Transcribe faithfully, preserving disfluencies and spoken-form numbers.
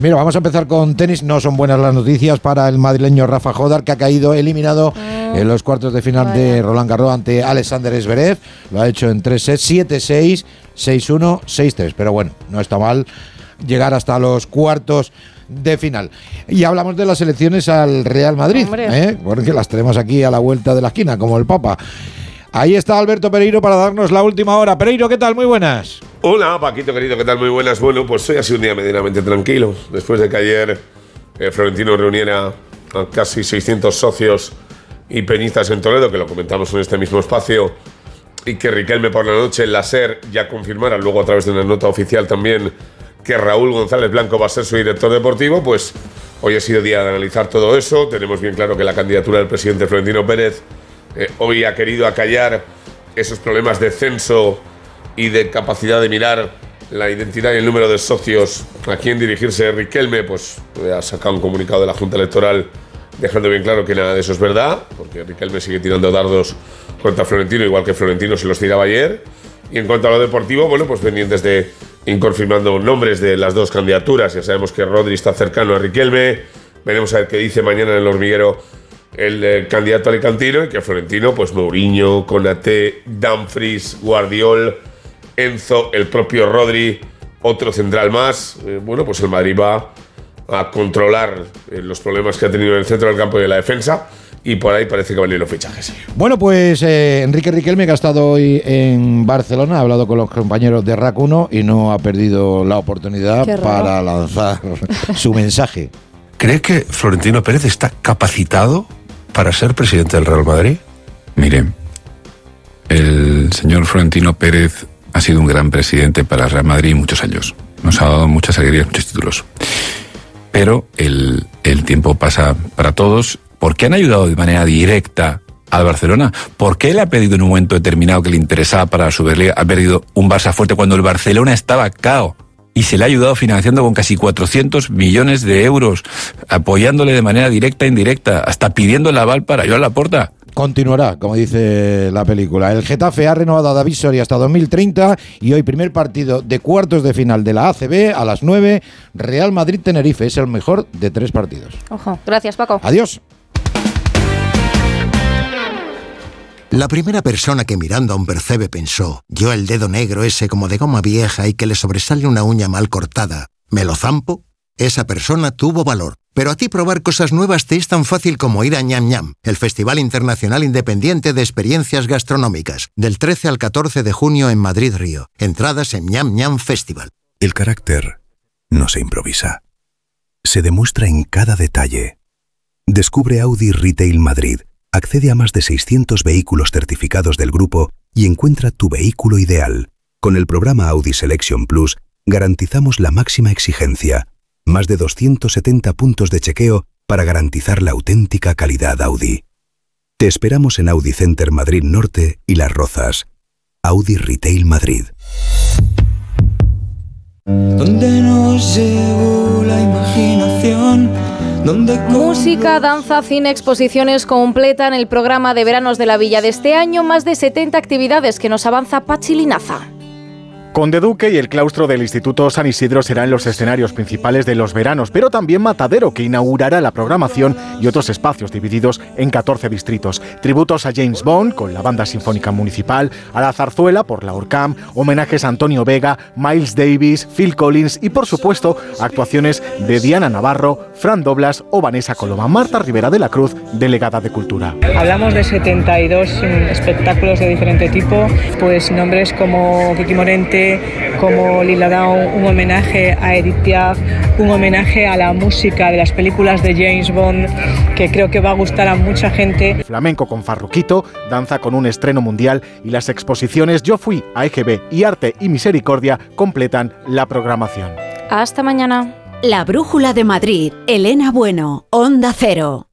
Mira, vamos a empezar con tenis. No son buenas las noticias para el madrileño Rafa Jodar, que ha caído eliminado oh, en los cuartos de final vaya. de Roland Garros ante Alexander Zverev. Lo ha hecho en tres sets, siete seis, seis uno, seis tres. Pero bueno, no está mal llegar hasta los cuartos de final. Y hablamos de las elecciones al Real Madrid, ¿eh? Porque las tenemos aquí a la vuelta de la esquina, como el Papa. Ahí está Alberto Pereiro para darnos la última hora. Pereiro, ¿qué tal? Muy buenas. Hola, Paquito, querido, ¿qué tal? Muy buenas. Bueno, pues hoy ha sido un día medianamente tranquilo. Después de que ayer eh, Florentino reuniera a casi seiscientos socios y peñistas en Toledo, que lo comentamos en este mismo espacio, y que Riquelme por la noche en la SER ya confirmara, luego a través de una nota oficial también, que Raúl González Blanco va a ser su director deportivo, pues hoy ha sido día de analizar todo eso. Tenemos bien claro que la candidatura del presidente Florentino Pérez Eh, hoy ha querido acallar esos problemas de censo y de capacidad de mirar la identidad y el número de socios a quién dirigirse Riquelme. Pues ha sacado un comunicado de la Junta Electoral dejando bien claro que nada de eso es verdad, porque Riquelme sigue tirando dardos contra Florentino, igual que Florentino se los tiraba ayer. Y en cuanto a lo deportivo, bueno, pues pendientes de ir confirmando nombres de las dos candidaturas. Ya sabemos que Rodri está cercano a Riquelme. Veremos a ver qué dice mañana en el hormiguero el eh, candidato alicantino, y que Florentino, pues Mourinho, Konaté, Dumfries, Guardiol, Enzo, el propio Rodri, otro central más. Eh, bueno, pues el Madrid va a controlar eh, los problemas que ha tenido en el centro del campo y en la defensa, y por ahí parece que van a ir los fichajes. Bueno, pues eh, Enrique Riquelme, que ha estado hoy en Barcelona, ha hablado con los compañeros de R A C uno y no ha perdido la oportunidad para lanzar su mensaje. ¿Cree que Florentino Pérez está capacitado para ser presidente del Real Madrid? Mire, el señor Florentino Pérez ha sido un gran presidente para el Real Madrid muchos años. Nos ha dado muchas alegrías, muchos títulos. Pero el, el tiempo pasa para todos. ¿Por qué han ayudado de manera directa al Barcelona? ¿Por qué le ha pedido en un momento determinado que le interesaba para su Superliga? Ha perdido un Barça fuerte cuando el Barcelona estaba cao. Y se le ha ayudado financiando con casi cuatrocientos millones de euros, apoyándole de manera directa e indirecta, hasta pidiendo el aval para Joan Laporta. Continuará, como dice la película. El Getafe ha renovado a David Soria hasta dos mil treinta y hoy primer partido de cuartos de final de la A C B a las nueve. Real Madrid-Tenerife es el mejor de tres partidos. Ojo, gracias, Paco. Adiós. La primera persona que mirando a un percebe pensó, yo el dedo negro ese como de goma vieja y que le sobresale una uña mal cortada, ¿me lo zampo? Esa persona tuvo valor. Pero a ti probar cosas nuevas te es tan fácil como ir a Ñam Ñam, el Festival Internacional Independiente de Experiencias Gastronómicas, del trece al catorce de junio en Madrid Río. Entradas en Ñam Ñam Festival. El carácter no se improvisa. Se demuestra en cada detalle. Descubre Audi Retail Madrid. Accede a más de seiscientos vehículos certificados del grupo y encuentra tu vehículo ideal. Con el programa Audi Selection Plus garantizamos la máxima exigencia. Más de doscientos setenta puntos de chequeo para garantizar la auténtica calidad Audi. Te esperamos en Audi Center Madrid Norte y Las Rozas. Audi Retail Madrid. Donde nos llevó la imaginación. Música, danza, cine, exposiciones completan el programa de veranos de la Villa de este año. Más de setenta actividades que nos avanza Pachi Linaza. Conde Duque y el claustro del Instituto San Isidro serán los escenarios principales de los veranos, pero también Matadero, que inaugurará la programación, y otros espacios divididos en catorce distritos. Tributos a James Bond con la Banda Sinfónica Municipal, a la Zarzuela por la Orcam, homenajes a Antonio Vega, Miles Davis, Phil Collins y, por supuesto, actuaciones de Diana Navarro, Fran Doblas o Vanessa Coloma. Marta Rivera de la Cruz, delegada de Cultura. Hablamos de setenta y dos espectáculos de diferente tipo, pues nombres como Kiki Morente, como Lila Downs, un homenaje a Edith Piaf, un homenaje a la música de las películas de James Bond, que creo que va a gustar a mucha gente. Flamenco con Farruquito, danza con un estreno mundial y las exposiciones Yo Fui a E G B y Arte y Misericordia completan la programación. Hasta mañana. La Brújula de Madrid, Elena Bueno, Onda Cero.